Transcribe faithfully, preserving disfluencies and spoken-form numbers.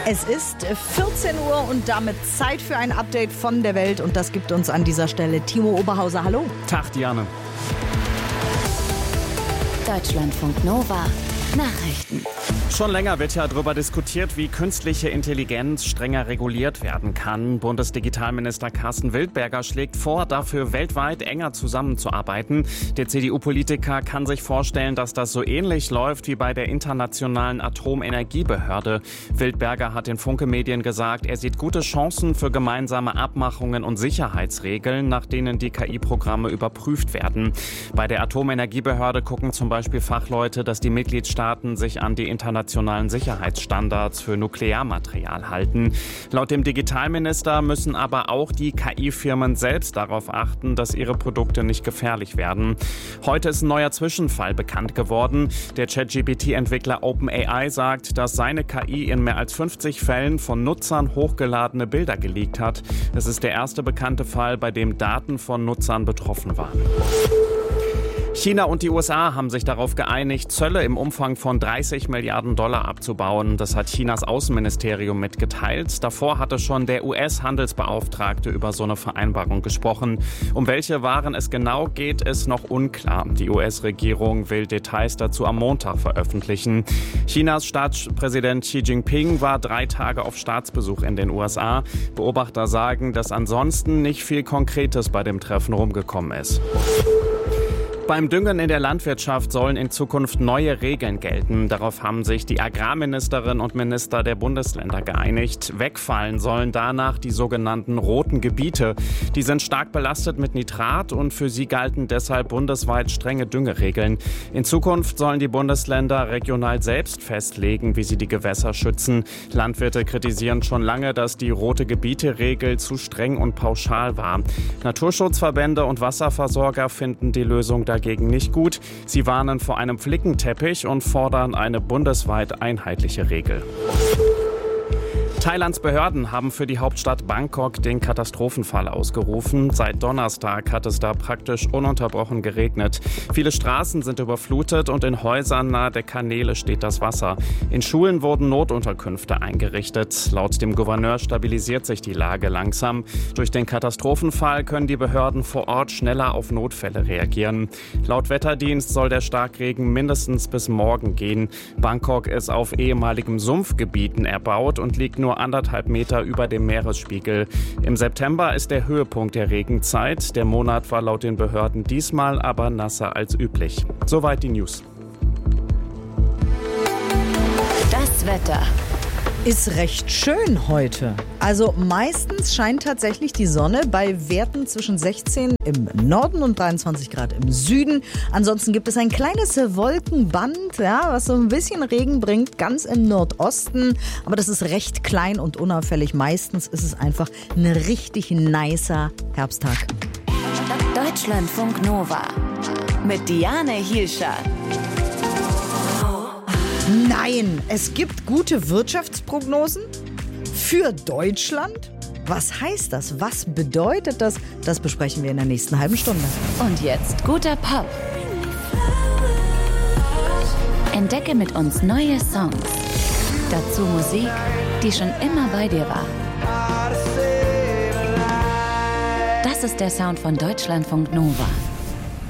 Es ist vierzehn Uhr und damit Zeit für ein Update von der Welt. Und das gibt uns an dieser Stelle Timo Oberhauser. Hallo. Tag, Diane. Deutschlandfunk Nova. Nachrichten. Schon länger wird ja darüber diskutiert, wie künstliche Intelligenz strenger reguliert werden kann. Bundesdigitalminister Carsten Wildberger schlägt vor, dafür weltweit enger zusammenzuarbeiten. Der C D U-Politiker kann sich vorstellen, dass das so ähnlich läuft wie bei der Internationalen Atomenergiebehörde. Wildberger hat den Funke-Medien gesagt, er sieht gute Chancen für gemeinsame Abmachungen und Sicherheitsregeln, nach denen die K I-Programme überprüft werden. Bei der Atomenergiebehörde gucken zum Beispiel Fachleute, dass die Mitgliedstaaten sich an die internationalen Sicherheitsstandards für Nuklearmaterial halten. Laut dem Digitalminister müssen aber auch die K I-Firmen selbst darauf achten, dass ihre Produkte nicht gefährlich werden. Heute ist ein neuer Zwischenfall bekannt geworden. Der ChatGPT T-Entwickler OpenAI sagt, dass seine K I in mehr als fünfzig Fällen von Nutzern hochgeladene Bilder geleakt hat. Es ist der erste bekannte Fall, bei dem Daten von Nutzern betroffen waren. China und die U S A haben sich darauf geeinigt, Zölle im Umfang von dreißig Milliarden Dollar abzubauen. Das hat Chinas Außenministerium mitgeteilt. Davor hatte schon der U S-Handelsbeauftragte über so eine Vereinbarung gesprochen. Um welche Waren es genau geht, ist noch unklar. Die U S-Regierung will Details dazu am Montag veröffentlichen. Chinas Staatspräsident Xi Jinping war drei Tage auf Staatsbesuch in den U S A. Beobachter sagen, dass ansonsten nicht viel Konkretes bei dem Treffen rumgekommen ist. Beim Düngen in der Landwirtschaft sollen in Zukunft neue Regeln gelten. Darauf haben sich die Agrarministerin und Minister der Bundesländer geeinigt. Wegfallen sollen danach die sogenannten roten Gebiete. Die sind stark belastet mit Nitrat und für sie galten deshalb bundesweit strenge Düngeregeln. In Zukunft sollen die Bundesländer regional selbst festlegen, wie sie die Gewässer schützen. Landwirte kritisieren schon lange, dass die rote Gebiete-Regel zu streng und pauschal war. Naturschutzverbände und Wasserversorger finden die Lösung dagegen nicht gut. Sie warnen vor einem Flickenteppich und fordern eine bundesweit einheitliche Regel. Thailands Behörden haben für die Hauptstadt Bangkok den Katastrophenfall ausgerufen. Seit Donnerstag hat es da praktisch ununterbrochen geregnet. Viele Straßen sind überflutet und in Häusern nahe der Kanäle steht das Wasser. In Schulen wurden Notunterkünfte eingerichtet. Laut dem Gouverneur stabilisiert sich die Lage langsam. Durch den Katastrophenfall können die Behörden vor Ort schneller auf Notfälle reagieren. Laut Wetterdienst soll der Starkregen mindestens bis morgen gehen. Bangkok ist auf ehemaligem Sumpfgebieten erbaut und liegt nur anderthalb Meter über dem Meeresspiegel. Im September ist der Höhepunkt der Regenzeit. Der Monat war laut den Behörden diesmal aber nasser als üblich. Soweit die News. Das Wetter ist recht schön heute. Also meistens scheint tatsächlich die Sonne bei Werten zwischen sechzehn im Norden und dreiundzwanzig Grad im Süden. Ansonsten gibt es ein kleines Wolkenband, ja, was so ein bisschen Regen bringt, ganz im Nordosten. Aber das ist recht klein und unauffällig. Meistens ist es einfach ein richtig nicer Herbsttag. Deutschlandfunk Nova mit Diane Hielscher. Nein, es gibt gute Wirtschaftsprognosen für Deutschland. Was heißt das? Was bedeutet das? Das besprechen wir in der nächsten halben Stunde. Und jetzt guter Pop. Entdecke mit uns neue Songs. Dazu Musik, die schon immer bei dir war. Das ist der Sound von Deutschlandfunk Nova.